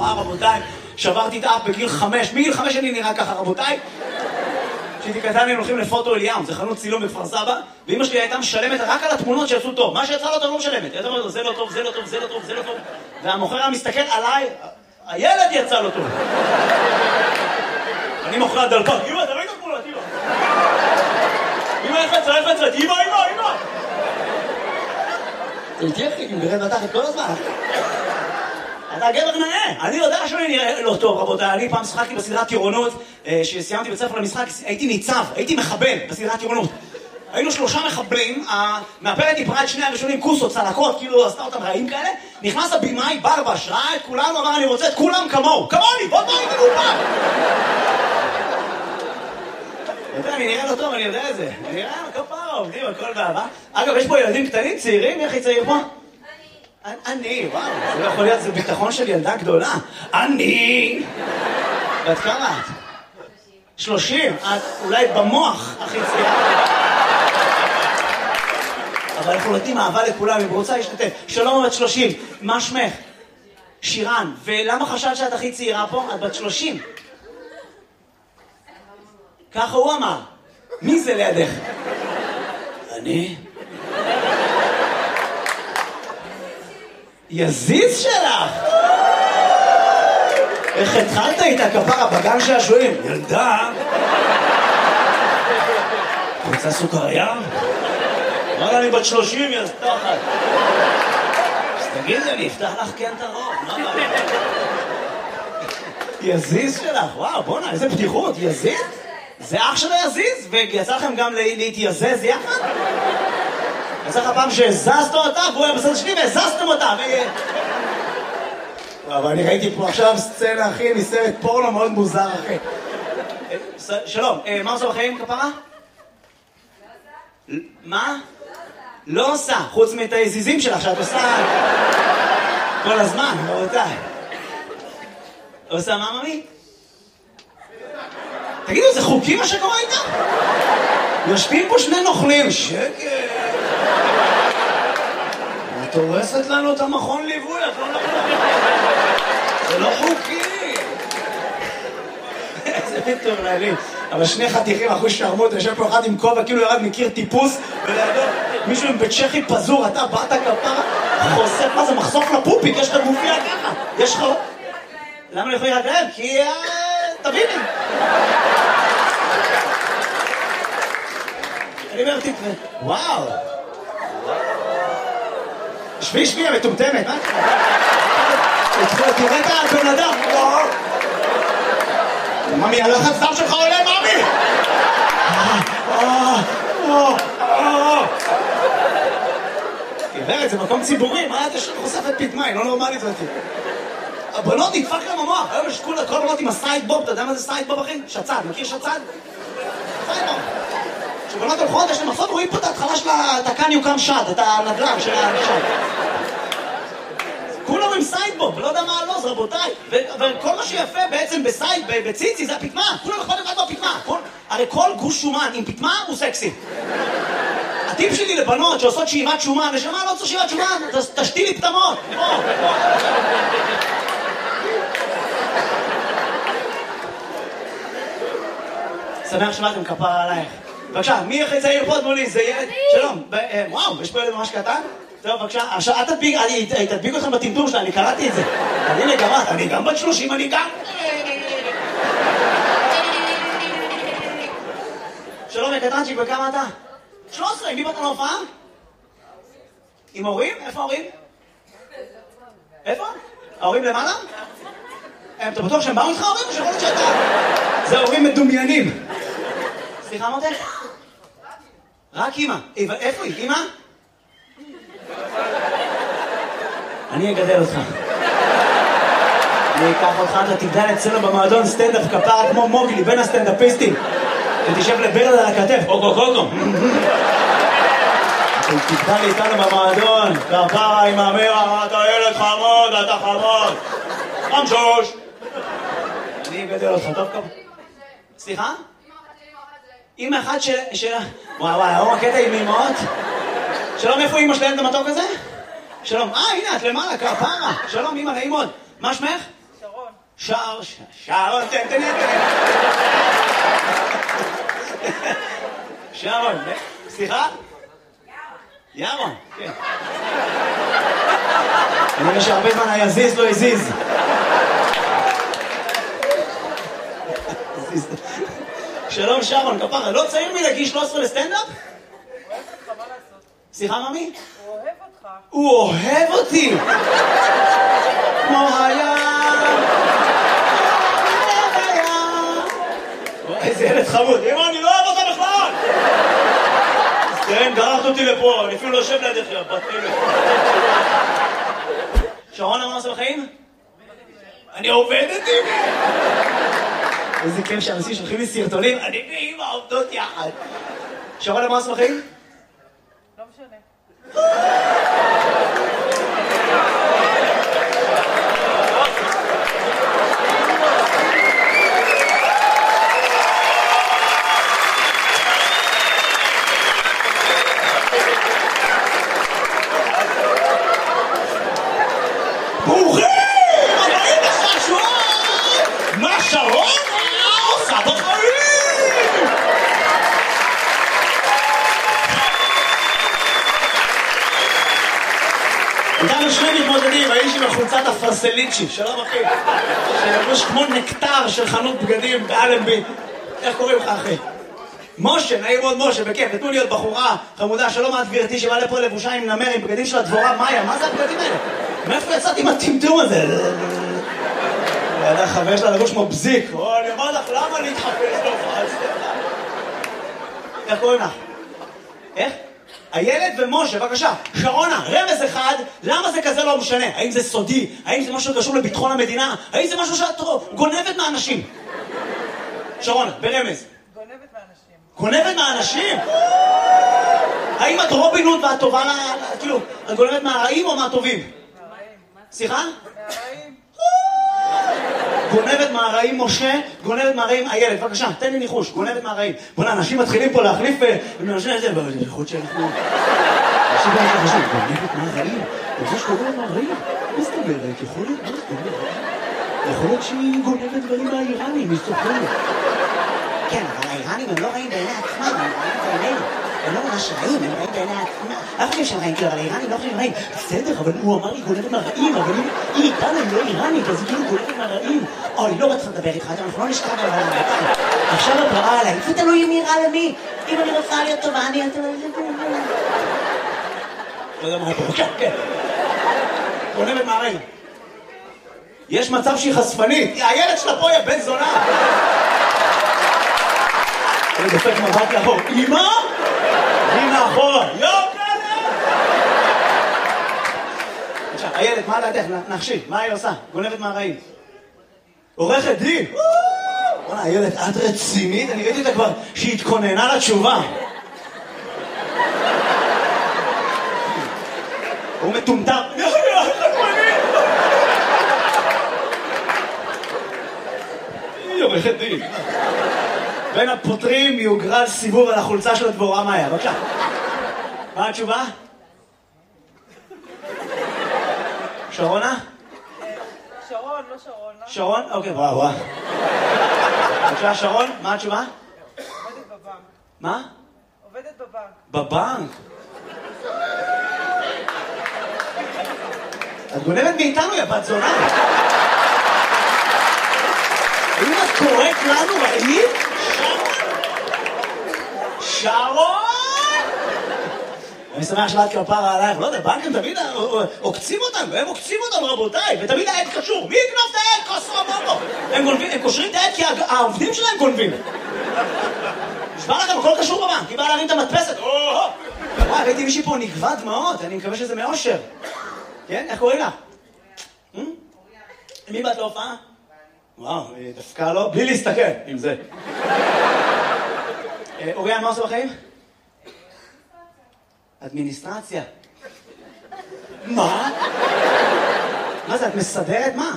רבותיי, שברתי את האף בגיל 5. מגיל 5 אני נראה ככה, רבותיי. כשהייתי קטן היינו הולכים לפוטו אליהו, זה חנות צילום בכפר סבא, ואמא שלי הייתה משלמת רק על התמונות שיצאו טוב. מה שיצא לא טוב לא משלמת. הייתה אומרת, זה לא טוב, זה לא טוב, זה לא טוב, זה לא טוב. והמוכר היה מסתכל עליי, הילד יצא לו טוב. אני מוכר הדלפק, אמא, תראי את התמונות, אמא. אמא, איך יצאת? אמא. זה תהיה חי, אם גרד מתחת כל הזמן. אתה גבר נאה. אני יודע שאני נראה לא טוב, רבותיי. אני פעם שחקתי בסדרת טירונות, שסיימתי בית ספר למשחק, הייתי ניצב, הייתי מחבל בסדרת טירונות. היינו 3 מחבלים, המאפרת דיברה את שני הראשונים, כוסות, צלקות, כאילו עשתה אותם רעים כאלה. נכנס הבימאי, ברבש, ראה את כולנו, אמר, אני רוצה את כולם כמוהו. כמוני, בוא תבוא איתי לאופן. אני נראה לא טוב, אני יודע את זה. אני נראה כפרה, עובדים, הכל באהבה. אגב, יש פה ילדים קטנים, צעירים, איך היא צעיר פה? אני, וואו, זה לא יכול להיות, זה ביטחון של ילדה גדולה. אני! ואת כמה את? 30. את אולי במוח הכי צעירה. אבל אנחנו נותנים אהבה לכולם, אם רוצה להשתתף. שלום, בת 30. מה שמך? שירן. ולמה חשבת שאת הכי צעירה פה? את בת 30. ככה הוא אמר. מי זה לידך? אני? יזיז שלך! איך התחלת איתה כפרה בגן שעשועים? ילדה? רוצה סוכריה? אמרה אני בת 30, יא סתחת. אז תגידי, אני אפתח לך כן את הרוב, מה בעיה? יזיז שלך, וואו, בוא'נה, איזה פתיחות, יזיז? זה אח שלו יזיז? ויצא לכם גם להתייזז יחד? יצא לך פעם שהזזת אותה, והוא היה בסדר שלי והזזתם אותה, אבל אני ראיתי פה עכשיו סצנה, אחי, מסרט פורנו מאוד מוזר, אחי. שלום, מה עושה בחיים, כפרה? מה? לא עושה, חוץ מאת היזיזים שלך, שאת עושה כל הזמן, רבותיי. עושה מה, ממי? תגידו, זה חוקי מה שקורה איתה? יושבים פה 2 נוכלים, שקט. את הורסת לנו את המכון ליווי, את לא נוכלים. זה לא חוקי. איזה מטורללים. אבל 2 חתיכים אחוז שרמות, יושב פה אחד עם כובע, כאילו ירד מכיר טיפוס, ולידו מישהו עם בית צ'כי פזור, אתה באת כפרה, חושף, מה זה, מחשוף לפופיק, יש לך גופיה ככה. יש לך... למה לא יכולים להגרב? כי... תביני. אני אומר, תקרא. וואו. שבי, המטומטמת, מה? תראה את הבן אדם. ממי, הלחץ דם שלך עולה, ממי! גברת, זה מקום ציבורי, מה אתה חושפת פתמה, היא לא נורמלית זאת. הבנות נדפק להם המוח, היום יש כל הבנות עם הסיידבוב, אתה יודע מה זה סיידבוב, אחי? שצד, מכיר שצד? סיידבוב. כשבנות הולכות, יש להם מחסות, רואים פה את ההתחלה של הקן יוקם שד, את הנדל"ן של השד. כולם עם סיידבוב, לא יודע מה לא, זה רבותיי. וכל מה שיפה בעצם בציצי זה הפתמה, כולם יכולים לבד בפתמה. הרי כל גוש שומן עם פתמה הוא סקסי. הטיפ שלי לבנות שעושות שאיבת שומן, ושמה לא צריך שאיבת שומן, תשתי לי פתמות. שמח שבאתם, כפרה עלייך. בבקשה, מי הכי צעיר פה מולי? זה ילד? שלום. וואו, יש פה ילד ממש קטן? טוב, בבקשה. עכשיו, אני תדביק אתכם בטמטום שלה, אני קראתי את זה. הנה גם את, אני גם בת 30, אני גם... שלום, קטנצ'יק, וכמה אתה? 13, עם מי באת להופעה? עם ההורים? איפה ההורים? איפה? ההורים למעלה? אתה בטוח שהם באו איתך ההורים? או שיכול להיות שאתה... זה ההורים מדומיינים. סליחה, מותק? רק אמא. איפה היא? אמא? אני אגדל אותך. אני אקח אותך, אתה תגדל אצלנו במועדון סטנדאפ כפרה כמו מוגלי, בין הסטנדאפיסטים. ותשב לברל על הכתף, אוקו. תגדל איתנו במועדון, כפרה עם המרה, אתה ילד חמוד, אתה חמוד. אמשוש. אני אגדל אותך, טוב כמה. סליחה? אמא אחת של... וואי, היום הקטע עם אמאות. שלום, איפה אמא שלהם את המתוק הזה? שלום, הנה את למעלה, כפרה. שלום, אמא, נעים מאוד. מה שמך? שרון. שרון, תן. שרון, סליחה? ירון, כן. אני רואה שהרבה זמן היזיז לא הזיז. שלום שרון, כפרה, לא צעיר מלהגיש 13 לסטנדאפ? הוא אוהב אותך, מה לעשות? סליחה, ממי? הוא אוהב אותך. הוא אוהב אותי! כמו הים! איזה ילד חמוד. אמא, אני לא אוהב אותה בכלל! כן, גררת אותי לפה, אני אפילו לא יושב לידך, בת אלה. שרון, מה עושה בחיים? אני עובדת עם... איזה כיף שאנשים שולחים לי סרטונים, אני ואמא עובדות יחד. שרון, מה עושה בחיים? לא משנה. ברוכים! הבאים לחשוב! מה שרון עושה בחיים? איתנו שני מתמודדים, האיש עם החולצת הפרסליצ'י, שלום אחי, שלבוש כמו נקטר של חנות בגדים באלנבי. איך קוראים לך אחי? משה, נעים מאוד משה, בכיף, נתנו לי עוד בחורה חמודה, שלום את גברתי שבאה לפה לבושה עם נמר, עם בגדים של הדבורה מאיה, מה זה הבגדים האלה? מאיפה יצאתי עם הטמטום הזה? לידה חבר שלה לבוש כמו בזיק, אני אומר לך, למה להתחפש להופעה? איך קוראים לך? איך? הילד ומשה, בבקשה, שרונה, רמז אחד, למה זה כזה לא משנה? האם זה סודי? האם זה משהו שקשור לביטחון המדינה? האם זה משהו שאת גונבת מהאנשים? שרונה, ברמז. גונבת מהאנשים. גונבת מהאנשים? האם את רובין הוד ואת טובה כאילו, את גונבת מהרעים או מהטובים? מהרעים. סליחה? מהרעים. גונבת מהרעים משה, גונבת מהרעים הילד, בבקשה, תן לי ניחוש, גונבת מהרעים. בוא'נה, אנשים מתחילים פה להחליף ומאנשים את זה, יכול להיות שאנחנו... אנשים לא יכולים חשוב, גונבת מהרעים? זה שגונבת מהרעים? מה זאת אומרת? יכול להיות, מה זאת אומרת? יכול להיות שהיא גונבת דברים מהאיראנים, היא סופרת. כן, אבל האיראנים הם לא רעים בעיני עצמם, הם רעים בעינינו. הם לא ממש רעים, הם רעים בעיני עצמם. אף אחד שהם רעים, כאילו, אבל האיראנים לא חושבים רעים. בסדר, אבל הוא אמר לי גונבת מהרעים, אבל אם היא איתנו, היא לא איראנית, אז היא כאילו גונבת מהרעים. אוי, לא רציתי לדבר איתך, אנחנו לא נשכב על העולם. עכשיו את רעה עליי, זה תלוי אם נראה למי. אם אני רוצה להיות טובה, אני... לא יודע מה פה, כן. גונבת מהרעים. יש מצב שהיא חשפנית. הילד שלה פה, יא בן זונה. אני דופק מבט לאחור. אמא? היא מאחורה. עכשיו, הילד, מה לידך? נחשי, מה היא עושה? גונבת מהרעים. עורכת דין. בוא'נה, הילד, את רצינית? אני ראיתי אותה כבר שהיא התכוננה לתשובה. הוא מטומטם. היא עורכת דין. בין הפותרים יוגרל סיבוב על החולצה של הדבורה מאיה. בבקשה. מה התשובה? שרונה? שרון, לא שרון. שרון? אוקיי, וואו. בבקשה, שרון, מה התשובה? עובדת בבנק. מה? עובדת בבנק. בבנק? את גונבת מאיתנו, יא בת זונה. האם את קוראת לנו רעים? שרון? אני שמח שלאת כפרה עלייך, לא יודע, בנקים תמיד עוקצים אותנו, הם עוקצים אותנו רבותיי, ותמיד העד קשור, מי יקנוף את העד? כוסו בובו. הם קושרים את העד כי העובדים שלהם גונבים. נשבר לכם, הכל קשור בבנק, היא באה להרים את המדפסת, וואי, ראיתי מישהי פה נגבה דמעות, אני מקווה שזה מאושר. כן? איך קוראים לך? מי באת להופעה? וואו, דווקא לא, בלי להסתכל עם זה. אוריאן, מה עושה בחיים? אדמיניסטרציה. מה? מה זה, את מסדרת? מה?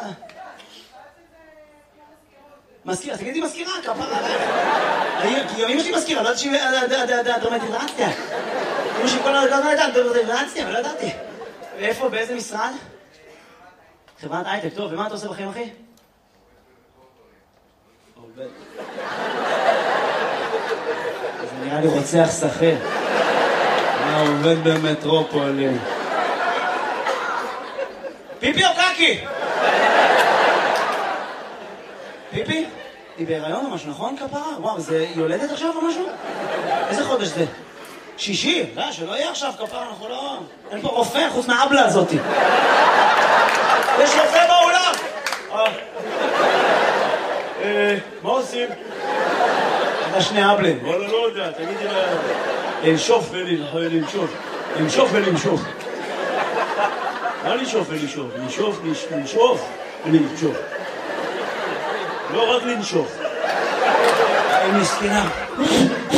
מזכירה, תגידי מזכירה, כפרה עליך. כי אמא שלי מזכירה, לא יודעת שהיא דרמטיזציה. אמא שלי כל הזמן לא יודעת דרמטיזציה, אבל לא ידעתי. ואיפה, באיזה משרד? חברת הייטק, טוב, ומה אתה עושה בחיים, אחי? עובד. זה נראה לי רוצח שכיר. עובד במטרופולין. פיפי או קקי? פיפי? היא בהיריון או משהו, נכון כפרה? וואו, זה יולדת עכשיו או משהו? איזה חודש זה? שישי? לא, שלא יהיה עכשיו כפרה, אנחנו לא... אין פה רופא חוץ מהאבלה הזאתי. יש רופא באולם! מה עושים? אתה שני אבלים. וואלה, לא יודע, תגידי לה... לנשוף ולנשוף. לנשוף ולנשוף. מה לנשוף ולנשוף? לנשוף ולנשוף. לא רק לנשוף. היא מסכנה.